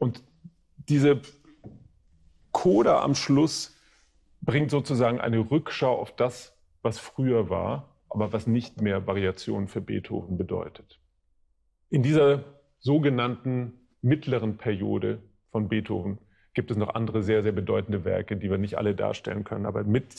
Und diese Coda am Schluss bringt sozusagen eine Rückschau auf das, was früher war, aber was nicht mehr Variation für Beethoven bedeutet. In dieser sogenannten mittleren Periode von Beethoven gibt es noch andere sehr, sehr bedeutende Werke, die wir nicht alle darstellen können, aber mit